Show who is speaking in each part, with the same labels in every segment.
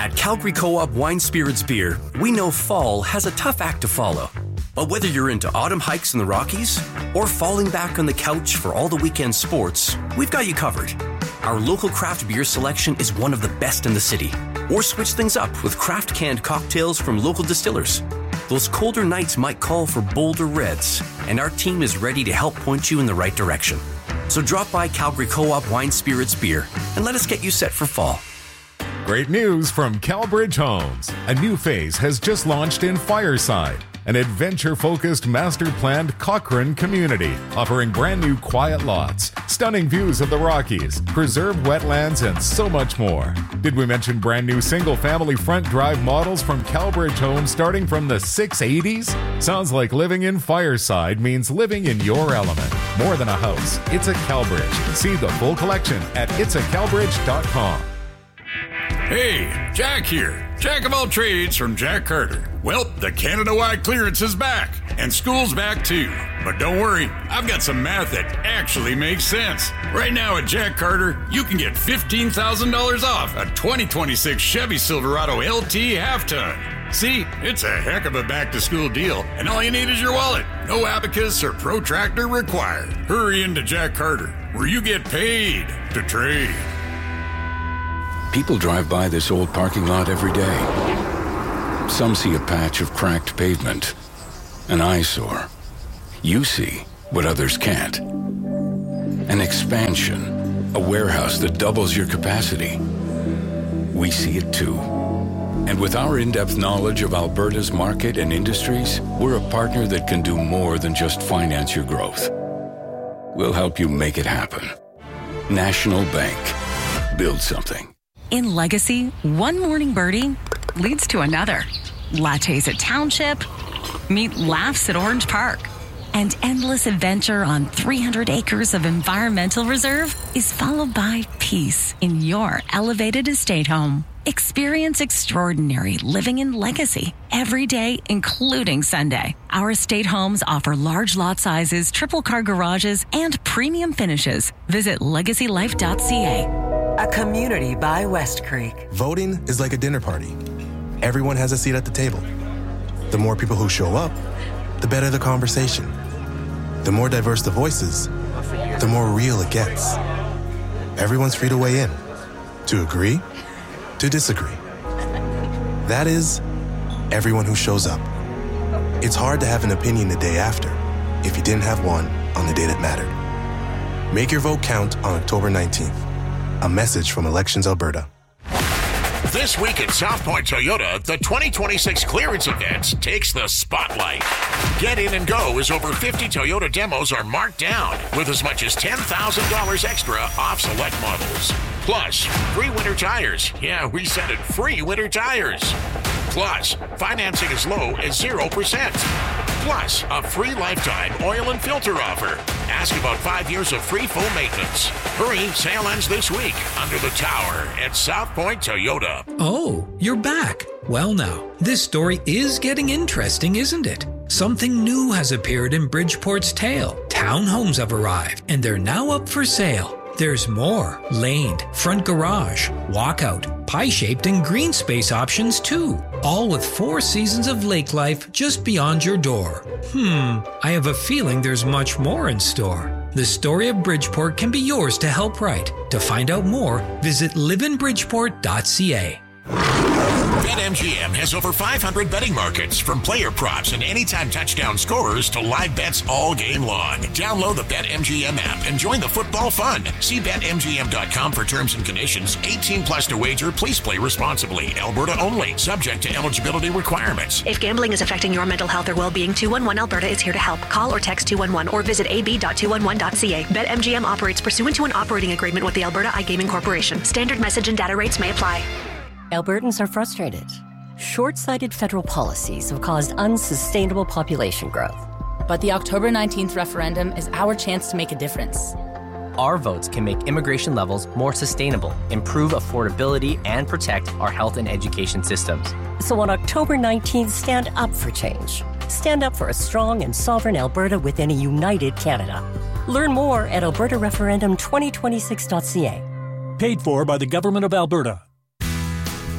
Speaker 1: At Calgary Co-op Wine Spirits Beer, we know fall has a tough act to follow. But whether you're into autumn hikes in the Rockies or falling back on the couch for all the weekend sports, we've got you covered. Our local craft beer selection is one of the best in the city. Or switch things up with craft canned cocktails from local distillers. Those colder nights might call for bolder reds, and our team is ready to help point you in the right direction. So drop by Calgary Co-op Wine Spirits Beer and let us get you set for fall.
Speaker 2: Great news from CalBridge Homes. A new phase has just launched in Fireside, an adventure-focused master-planned Cochrane community, offering brand new quiet lots, stunning views of the Rockies, preserved wetlands, and so much more. Did we mention brand new single-family front drive models from CalBridge Homes starting from the 680s? Sounds like living in Fireside means living in your element. More than a house, it's a CalBridge. See the full collection at itsacalbridge.com.
Speaker 3: Hey, Jack here. Jack of all trades from Jack Carter. Well, the Canada-wide clearance is back, and school's back too. But don't worry, I've got some math that actually makes sense. Right now at Jack Carter, you can get $15,000 off a 2026 Chevy Silverado LT half-ton. See, it's a heck of a back-to-school deal, and all you need is your wallet. No abacus or protractor required. Hurry into Jack Carter, where you get paid to trade.
Speaker 4: People drive by this old parking lot every day. Some see a patch of cracked pavement, an eyesore. You see what others can't. An expansion, a warehouse that doubles your capacity. We see it too. And with our in-depth knowledge of Alberta's market and industries, we're a partner that can do more than just finance your growth. We'll help you make it happen. National Bank. Build something.
Speaker 5: In Legacy, one morning birdie leads to another. Lattes at Township, meet laughs at Orange Park, and endless adventure on 300 acres of environmental reserve is followed by peace in your elevated estate home. Experience extraordinary living in Legacy every day, including Sunday. Our estate homes offer large lot sizes, triple car garages, and premium finishes. Visit legacylife.ca.
Speaker 6: A community by West Creek.
Speaker 7: Voting is like a dinner party. Everyone has a seat at the table. The more people who show up, the better the conversation. The more diverse the voices, the more real it gets. Everyone's free to weigh in, to agree, to disagree. That is, everyone who shows up. It's hard to have an opinion the day after if you didn't have one on the day that mattered. Make your vote count on October 19th. A message from Elections Alberta.
Speaker 8: This week at South Point Toyota, the 2026 clearance event takes the spotlight. Get in and go as over 50 Toyota demos are marked down with as much as $10,000 extra off select models. Plus, free winter tires. Yeah, we said it, free winter tires. Plus, financing as low as 0%. Plus, a free lifetime oil and filter offer. Ask about 5 years of free full maintenance. Hurry, sale ends this week under the tower at South Point Toyota.
Speaker 9: Oh, you're back. Well now, this story is getting interesting, isn't it? Something new has appeared in Bridgeport's tail. Townhomes have arrived, and they're now up for sale. There's more laned, front garage, walkout, pie-shaped and green space options too. All with 4 seasons of lake life just beyond your door. I have a feeling there's much more in store. The story of Bridgeport can be yours to help write. To find out more, visit liveinbridgeport.ca.
Speaker 8: BetMGM has over 500 betting markets, from player props and anytime touchdown scorers to live bets all game long. Download the BetMGM app and join the football fun. See BetMGM.com for terms and conditions. 18 plus to wager. Please play responsibly. Alberta only. Subject to eligibility requirements.
Speaker 10: If gambling is affecting your mental health or well-being, 211 Alberta is here to help. Call or text 211 or visit ab.211.ca. BetMGM operates pursuant to an operating agreement with the Alberta iGaming Corporation. Standard message and data rates may apply.
Speaker 11: Albertans are frustrated. Short-sighted federal policies have caused unsustainable population growth.
Speaker 12: But the October 19th referendum is our chance to make a difference.
Speaker 13: Our votes can make immigration levels more sustainable, improve affordability, and protect our health and education systems.
Speaker 11: So on October 19th, stand up for change. Stand up for a strong and sovereign Alberta within a united Canada. Learn more at albertareferendum2026.ca.
Speaker 14: Paid for by the Government of Alberta.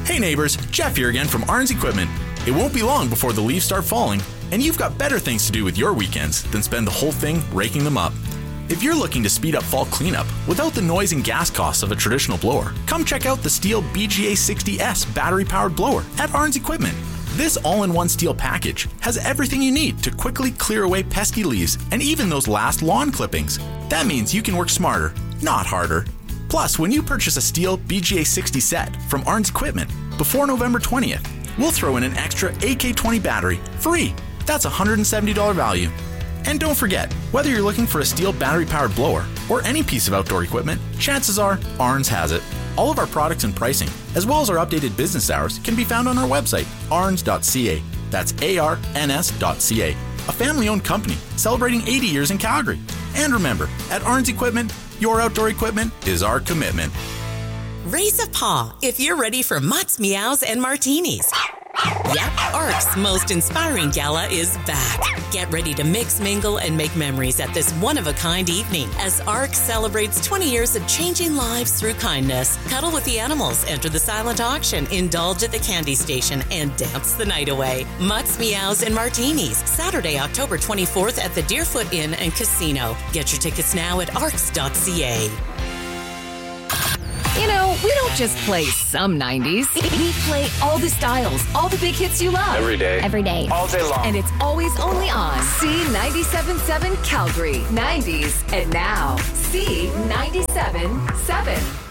Speaker 14: Hey neighbors, Jeff here again from Arns Equipment. It won't be long before the leaves start falling, and you've got better things to do with your weekends than spend the whole thing raking them up. If you're looking to speed up fall cleanup without the noise and gas costs of a traditional blower, come check out the Stihl BGA 60S battery-powered blower at Arns Equipment. This all-in-one Stihl package has everything you need to quickly clear away pesky leaves and even those last lawn clippings. That means you can work smarter, not harder. Plus, when you purchase a Stihl BGA 60 set from Arns Equipment before November 20th, we'll throw in an extra AK20 battery free. That's a $170 value. And don't forget, whether you're looking for a Stihl battery-powered blower or any piece of outdoor equipment, chances are Arns has it. All of our products and pricing, as well as our updated business hours, can be found on our website, arns.ca. That's ARNS.ca. A family-owned company celebrating 80 years in Calgary. And remember, at Arns Equipment, your outdoor equipment is our commitment.
Speaker 15: Raise a paw if you're ready for mutts, meows, and martinis. Yep, ARC's most inspiring gala is back. Get ready to mix, mingle, and make memories at this one-of-a-kind evening as ARC celebrates 20 years of changing lives through kindness. Cuddle with the animals, enter the silent auction, indulge at the candy station, and dance the night away. Mutts, Meows, and Martinis, Saturday, October 24th at the Deerfoot Inn and Casino. Get your tickets now at arcs.ca.
Speaker 16: You know, we don't just play some 90s. We play all the styles, all the big hits you love.
Speaker 17: Every day.
Speaker 16: Every day.
Speaker 17: All day long.
Speaker 16: And it's always only on C97.7 Calgary. 90s. And now, C97.7.